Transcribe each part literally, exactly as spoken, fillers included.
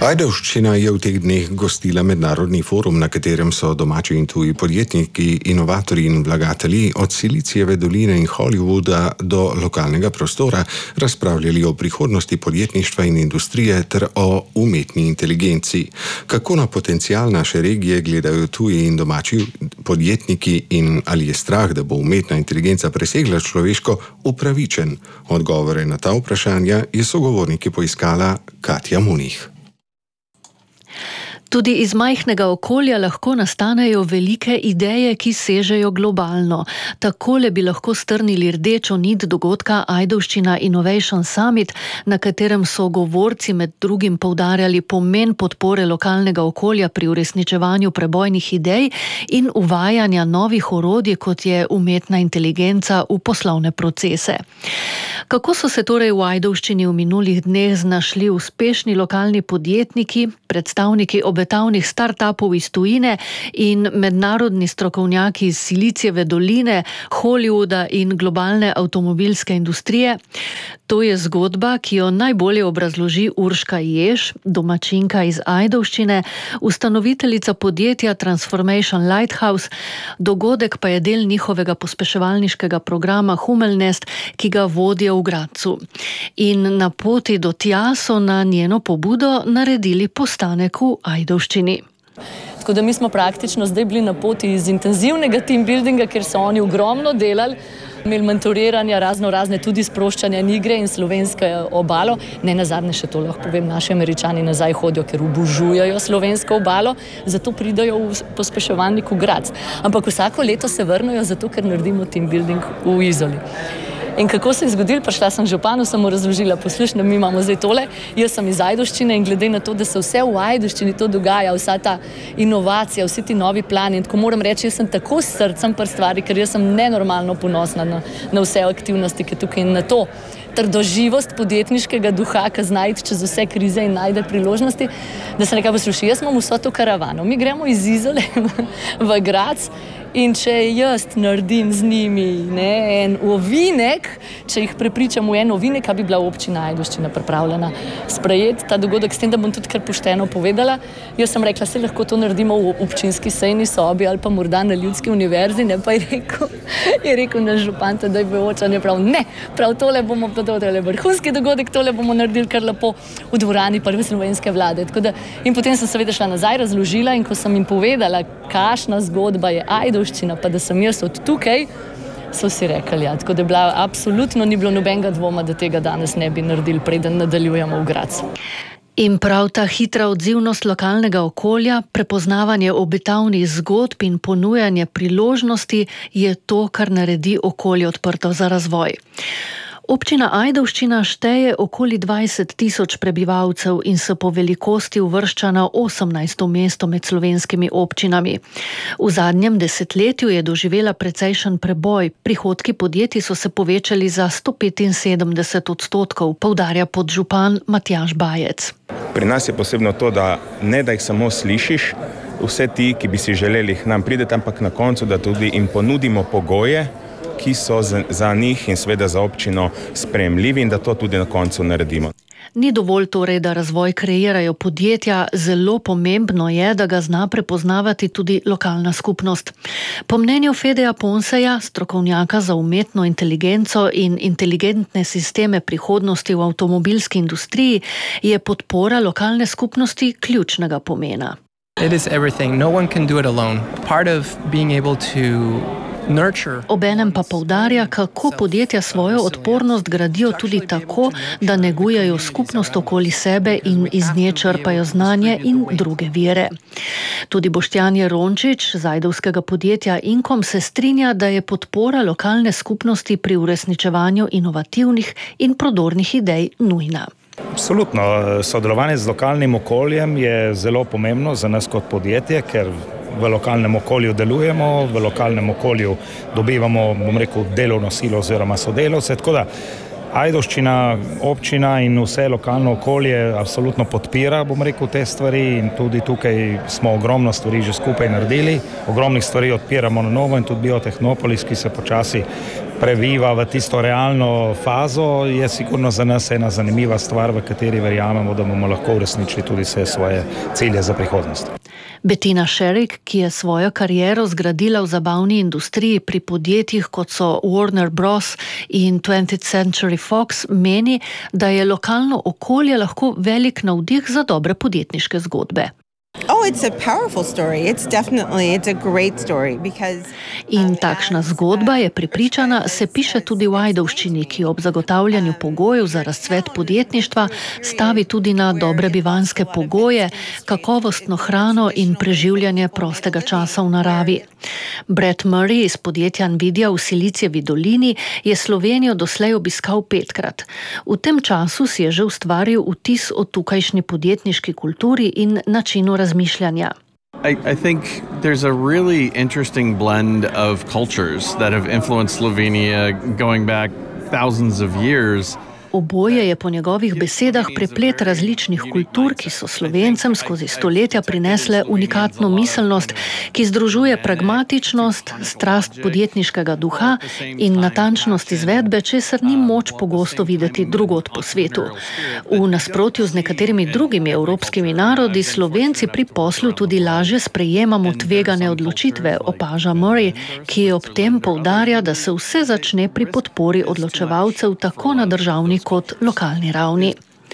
Ajdovščina je v teh dneh gostila mednarodni forum, na katerem so domači in tuji podjetniki, inovatorji in vlagatelji od Silicijeve doline in Hollywooda do lokalnega prostora razpravljali o prihodnosti podjetništva in industrije ter o umetni inteligenci. Kako na potencial naše regije gledajo tuji in domači podjetniki in ali je strah, da bo umetna inteligenca presegla človeško, upravičen? Odgovore na ta vprašanja je sogovorniki poiskala Katja Munih. Tudi iz majhnega okolja lahko nastanejo velike ideje, ki sežejo globalno. Takole bi lahko strnili rdečo nit dogodka Ajdovščina Innovation Summit, na katerem so govorci med drugim poudarjali pomen podpore lokalnega okolja pri uresničevanju prebojnih idej in uvajanja novih orodij, kot je umetna inteligenca, v poslovne procese. Kako so se torej v Ajdovščini v minulih dneh znašli uspešni lokalni podjetniki, predstavniki obetavnih startupov iz tujine in mednarodni strokovnjaki iz Silicijeve doline, Hollywooda in globalne avtomobilske industrije? To je zgodba, ki jo najbolje obrazloži Urška Jež, domačinka iz Ajdovščine, ustanoviteljica podjetja Transformation Lighthouse. Dogodek pa je del njihovega pospeševalniškega programa Humelnest, ki ga vodijo v Gradcu. In na poti do tja so na njeno pobudo naredili postanek v Ajdovščini. Tako da mi smo praktično zdaj bili na poti iz intenzivnega team buildinga, kjer so oni ogromno delali, imeli mentoriranja, razno razne tudi sproščanja igre in slovenske obalo. Ne nazadnje še to lahko povem, naši Američani nazaj hodijo, ker obožujejo slovensko obalo, zato pridajo v pospeševalnik v Gradec. Ampak vsako leto se vrnejo zato, ker naredimo team building v Izoli. In kako se je zgodilo, prišla sem županu, sem mu razložila, poslušaj, mi imamo zdaj tole, jaz sem iz Ajdovščine in glede na to, da se vse v Ajdovščini to dogaja, vsa ta inovacija, vsi ti novi plani, in tako moram reči, jaz sem tako s srcem pri stvari, ker jaz sem nenormalno ponosna na, na vse aktivnosti, ki tukaj in na to trdoživost podjetniškega duha, ki znajde čez vse krize in najde priložnosti, da se nekaj posluši. Jaz imam vso to karavano, mi gremo iz Izole v Gradec. In če jaz naredim z njimi ne, en ovinek, če jih prepričam v en ovinek, a bi bila občina Ajdovščina pripravljena sprejeti ta dogodek, s tem, da bom tudi kar pošteno povedala. Jaz sem rekla, se lahko to naredimo v občinski sejni sobi ali pa morda na Ljudski univerzi, ne, pa je rekel, je rekel naš župan, da je očanje prav, ne, prav tole bomo, to je vrhunski dogodek, tole bomo naredili kar lepo v dvorani prve slovenske vlade. Tako da, in potem sem seveda šla nazaj, razložila in ko sem jim povedala, kakšna zgodba je Ajdovščina, pa da sem jaz od tukaj, so si rekli, ja. Tako da je bila, absolutno ni bilo nobenega dvoma, da tega danes ne bi naredili, preden nadaljujemo v Gradcu. In prav ta hitra odzivnost lokalnega okolja, prepoznavanje obetavnih zgodb in ponujanje priložnosti je to, kar naredi okolje odprto za razvoj. Občina Ajdovščina šteje okoli dvajset tisoč prebivalcev in se po velikosti uvršča na osemnajsto mesto med slovenskimi občinami. V zadnjem desetletju je doživela precejšen preboj, prihodki podjetij so se povečali za sto petinsedemdeset odstotkov, poudarja podžupan Matjaž Bajec. Pri nas je posebno to, da ne da jih samo slišiš, vse ti, ki bi si želeli k nam prideti, ampak na koncu, da tudi jim ponudimo pogoje, ki so za njih in seveda za občino sprejemljivi in da to tudi na koncu naredimo. Ni dovolj torej, da razvoj kreirajo podjetja, zelo pomembno je, da ga zna prepoznavati tudi lokalna skupnost. Po mnenju Fedeja Ponseja, strokovnjaka za umetno inteligenco in inteligentne sisteme prihodnosti v avtomobilski industriji, je podpora lokalne skupnosti ključnega pomena. It is everything. No one can do it alone. Part of being able to Obenem pa poudarja, kako podjetja svojo odpornost gradijo tudi tako, da negujejo skupnost okoli sebe in iz nje črpajo znanje in druge vire. Tudi Boštjan Jerončič z ajdovskega podjetja Inkom se strinja, da je podpora lokalne skupnosti pri uresničevanju inovativnih in prodornih idej nujna. Absolutno. Sodelovanje z lokalnim okoljem je zelo pomembno za nas kot podjetje, ker v lokalnem okolju delujemo, v lokalnem okolju dobivamo, bom rekel, delovno silo oziroma sodelavce, tako da Ajdovščina, občina in vse lokalno okolje absolutno podpira, bom rekel, te stvari in tudi tukaj smo ogromno stvari že skupaj naredili. Ogromnih stvari odpiramo na novo in tudi Biotehnopolis, ki se počasi previva v tisto realno fazo, je sigurno za nas ena zanimiva stvar, v kateri verjamemo, da bomo lahko uresničili tudi vse svoje cilje za prihodnost. Bettina Sherrick, ki je svojo kariero zgradila v zabavni industriji pri podjetjih, kot so Warner Bros. In twentieth Century Fox, meni, da je lokalno okolje lahko velik navdih za dobre podjetniške zgodbe. Oh, it's a powerful story. It's definitely, it's a great story because... In takšna zgodba, je prepričana, se piše tudi v Ajdovščini, ki ob zagotavljanju pogojev za razcvet podjetništva stavi tudi na dobre bivanjske pogoje, kakovostno hrano in preživljanje prostega časa v naravi. Brett Murray iz podjetja Nvidia v Silicijevi dolini je Slovenijo doslej obiskal petkrat. V tem času si je že ustvaril vtis o tukajšnji podjetniški kulturi in načinu razmišljanja. I, I think there's a really interesting blend of cultures that have influenced Slovenia going back thousands of years. Oboje je po njegovih besedah preplet različnih kultur, ki so Slovencem skozi stoletja prinesle unikatno miselnost, ki združuje pragmatičnost, strast podjetniškega duha in natančnost izvedbe, česar ni moč pogosto videti drugod po svetu. V nasprotju z nekaterimi drugimi evropskimi narodi, Slovenci pri poslu tudi lažje sprejemamo tvegane odločitve, opaža Murray, ki ob tem poudarja, da se vse začne pri podpori odločevalcev tako na državni kot lokalni ravni.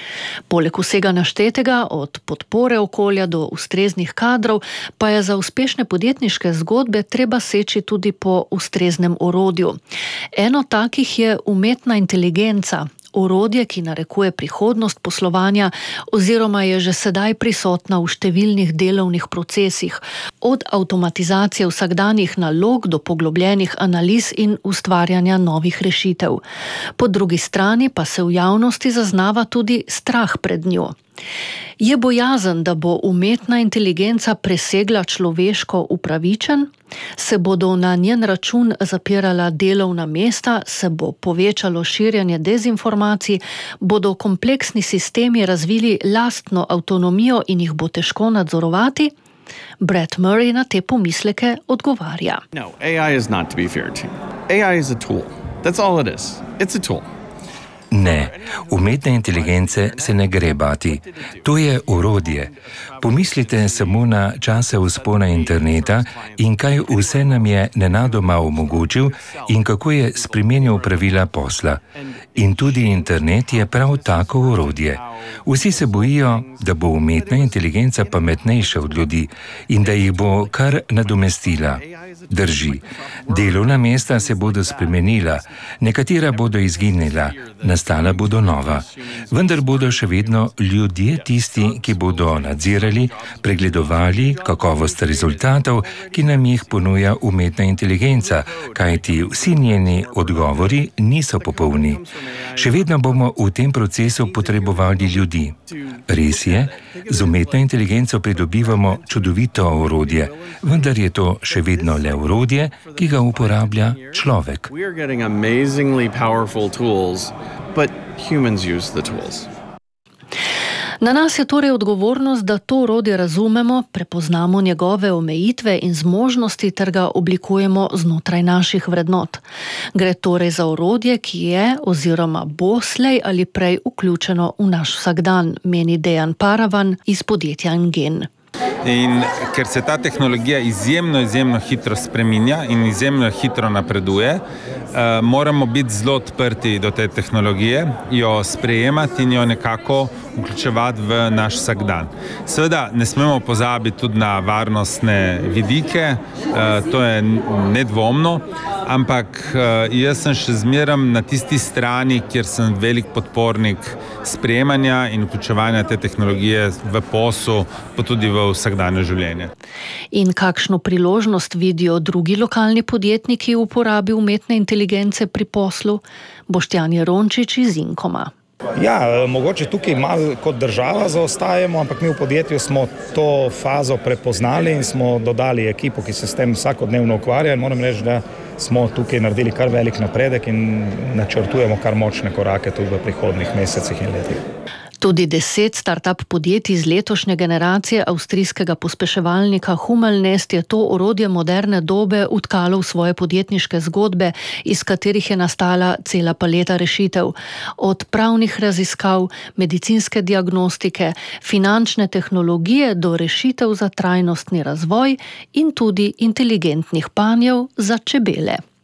Poleg vsega naštetega, od podpore okolja do ustreznih kadrov, pa je za uspešne podjetniške zgodbe treba seči tudi po ustreznem orodju. Eno takih je umetna inteligenca, orodje, ki narekuje prihodnost poslovanja oziroma je že sedaj prisotna v številnih delovnih procesih, od avtomatizacije vsakdanjih nalog do poglobljenih analiz in ustvarjanja novih rešitev. Po drugi strani pa se v javnosti zaznava tudi strah pred njo. Je bojazen, da bo umetna inteligenca presegla človeško upravičen? Se bodo na njen račun zapirala delovna mesta, se bo povečalo širjanje dezinformacij, bodo kompleksni sistemi razvili lastno avtonomijo in jih bo težko nadzorovati? Brett Murray na te pomisleke odgovarja. No, A I is not to be feared. A I is a tool. That's all it is. It's a tool. Ne, umetne inteligence se ne gre bati. To je orodje. Pomislite samo na čase vzpona interneta in kaj vse nam je nenadoma omogočil in kako je spremenil pravila posla. In tudi internet je prav tako orodje. Vsi se bojijo, da bo umetna inteligenca pametnejša od ljudi in da jih bo kar nadomestila. Drži. Delovna mesta se bodo spremenila, nekatera bodo izginila, nastala bodo nova. Vendar bodo še vedno ljudje tisti, ki bodo nadzirali, pregledovali kakovost rezultatov, ki nam jih ponuja umetna inteligenca, kajti vsi njeni odgovori niso popolni. Še vedno bomo v tem procesu potrebovali ljudi. Res je, z umetno inteligenco pridobivamo čudovito orodje, vendar je to še vedno le orodje, ki ga uporablja človek. Na nas je torej odgovornost, da to orodje razumemo, prepoznamo njegove omejitve in zmožnosti ter ga oblikujemo znotraj naših vrednot. Gre torej za orodje, ki je oziroma bo slej ali prej vključeno v naš vsakdan, meni Dejan Paravan iz podjetja Ngen. In ker se ta tehnologija izjemno, izjemno hitro spreminja in izjemno hitro napreduje, uh, moramo biti zelo odprti do te tehnologije, jo sprejemati in jo nekako vključevati v naš vsakdan. Seveda ne smemo pozabiti tudi na varnostne vidike, uh, to je nedvomno, ampak uh, jaz sem še zmeraj na tisti strani, kjer sem velik podpornik sprejemanja in vključevanja te tehnologije v posel, pa tudi v vsakdanje življenje. In kakšno priložnost vidijo drugi lokalni podjetniki v uporabi umetne inteligence pri poslu? Boštjan Jerončič iz Inkoma. Ja, mogoče tukaj malo kot država zaostajamo, ampak mi v podjetju smo to fazo prepoznali in smo dodali ekipo, ki se s tem vsakodnevno ukvarja in moram reči, da smo tukaj naredili kar velik napredek in načrtujemo kar močne korake tudi v prihodnjih mesecih in letih. Tudi deset start-up podjetij iz letošnje generacije avstrijskega pospeševalnika Humalnest je to orodje moderne dobe utkalo v svoje podjetniške zgodbe, iz katerih je nastala cela paleta rešitev. Od pravnih raziskav, medicinske diagnostike, finančne tehnologije do rešitev za trajnostni razvoj in tudi inteligentnih panjev za čebele.